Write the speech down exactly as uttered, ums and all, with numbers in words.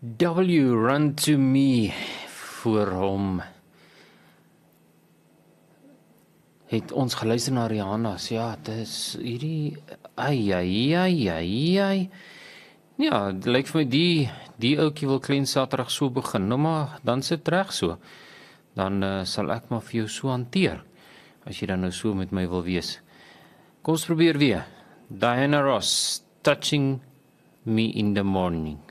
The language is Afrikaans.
W, Run to Me, voor hom het ons geluister na Rihanna's. Ja, dit is hierdie, ai, ai, ai, ai, ai. Ja, dit lyk vir my die, die ouetjie wil klein Saterdag so begin, nou maar, dan sit reg so. Dan uh, sal ek maar vir jou so hanteer, as jy dan nou so met my wil wees. Kom ons probeer weer. Diana Ross, Touching Me in the Morning.